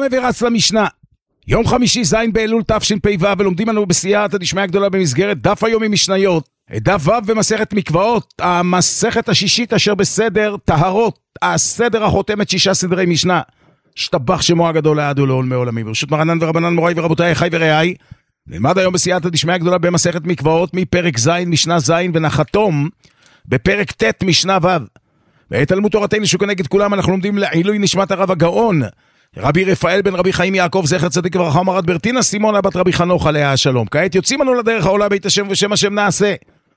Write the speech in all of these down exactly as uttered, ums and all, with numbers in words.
ורץ למשנה. יום חמישי זין באלול תשפ"ו, ולומדים לנו בסייעתא דשמיא גדולה במסגרת דף היומי משניות, דף ו' במסכת מקוואות, המסכת השישית אשר בסדר טהרות, הסדר החותמת שישה סדרי משנה. השתבח שמו הגדול לעד ולעולמי עולמים. ברשות מרנן ורבנן מוריי ורבותיי, אחיי ורעיי, נלמד היום בסייעתא דשמיא גדולה במסכת מקוואות מפרק ז' משנה ז' ונחתום בפרק ט' משנה ו'. בתלמוד תורתנו שכנגד כולם אנחנו לומדים לעילוי נשמת הרב הגאון רבי רפאל בן רבי חיים יעקב זכר צדיק לברכה ומרת ברטינה סימונה בת רבי חנוך עליה השלום. כעת יוצאים לנו לדרך העולה בית השם ושם השם נעשה.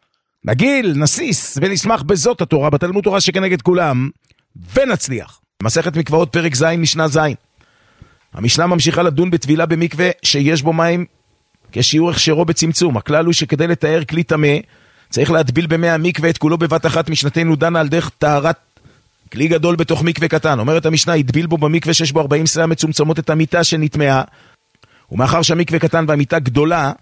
נגיל, נסיס ונשמח בזאת התורה בתלמוד תורה שכנגד כולם ונצליח. מסכת מקוואות פרק ז' משנה ז'. המשנה ממשיכה לדון בטבילה במקווה שיש בו מים כשיעור הכשרו בצמצום. הכלל הוא שכדי לתאר כלי טמא צריך להטביל במי המקווה את כולו בבת אחת. משנתנו דנה על דרך טהרת כלי גדול בתוך מקווה קטן. אומרת המשנה, יטביל בו במקווה שיש בו ארבעים שאה מצומצמות את המיטה שנטמעה, ומאחר שהמקווה קטן והמיטה גדולה,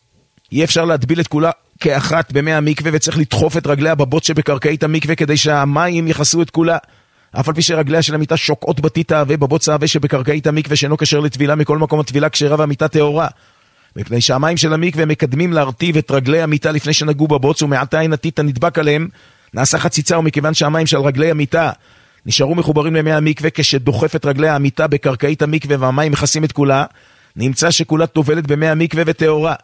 אי אפשר להטביל את כולה כאחת במי המקווה, וצריך לדחוף את רגליה בבוט שבקרקעית המקווה כדי שהמים יחסו את כולה. אף על פי שרגליה של המיטה שוקעות בתית העבה בבוץ העבה שבקרקעית המקווה שאינו כשר לטבילה, מכל מקום הטבילה כשרה והמיטה טהורה. מפני שהמים של המקווה מקדמים להרטיב את רגלי המיטה לפני שנגעו בבוץ, ומעתה אין הטיט הנדבק עליהם נעשה חציצה, ומכיוון שהמים של רגלי המיטה נשארו מחוברים למי המקווה כשדוחף את רגלי המיטה בקרקעית המקווה והמים מכסים את כולה, נמצא שכולה טובלת במי המקווה וטהורה.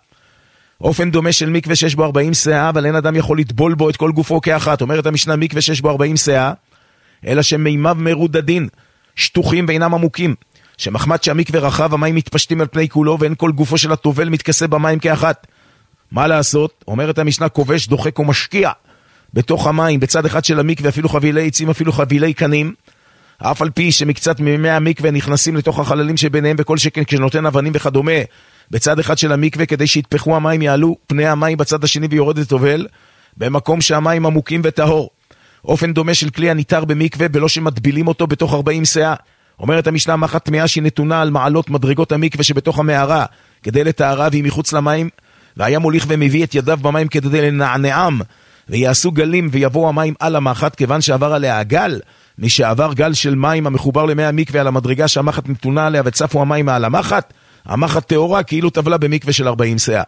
אופן דומה של מקווה שיש בו ארבעים שאה, אבל אין אדם יכול לטבול בו את כל גופו כאחת. אומרת המשנה, מקווה שיש בו ארבעים שאה, אלא שמימיו מרודדים, שטוחים ואינם עמוקים, שמחמת שהמקווה רחב המים מתפשטים על פני כולו, ואין כל גופו של הטובל מתכסה במים כאחת. מה לעשות? אומרת המשנה, כובש, דוחק ומשקיע בתוך המים בצד אחד של המקווה אפילו חבילי עצים, אפילו חבילי קנים, אף על פי שמקצת ממי המקווה נכנסים לתוך החללים שביניהם, וכל שכן כשנותן אבנים וכדומה בצד אחד של המקווה כדי שיתפחו המים, יעלו פני המים בצד השני ויורד לטובל במקום שהמים עמוקים וטהור. אופן דומה של כלי הניתר במקווה בלא שמטבילים אותו בתוך ארבעים שאה. אומרת המשנה, מחת טמאה שהיא נתונה על מעלות מדרגות המקווה שבתוך המערה כדי לטהרה והיא מחוץ למים, והיה מוליך ומביא את ידיו במים כדי לנענעם ויעשו גלים ויבואו המים על המחת, כיוון שעבר עליה הגל, משעבר גל של מים המחובר למי המקווה על המדרגה שהמחת נתונה עליה וצפו המים מעל המחת, המחת טהורה כאילו טבלה במקווה של ארבעים שאה.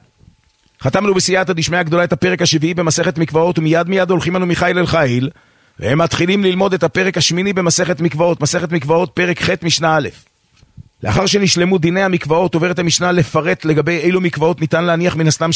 חתמנו בסייעתא דשמיא גדולה את הפרק השביעי במסכת מקוואות, ומיד מיד הולכים לנו מחיל אל חיל, והם מתחילים ללמוד את הפרק השמיני במסכת מקוואות, מסכת מקוואות פרק ח' משנה א'. לאחר שנשלמו דיני המקוואות, עוברת המשנה לפרט לגבי אילו מקוואות ניתן להניח מן הסתם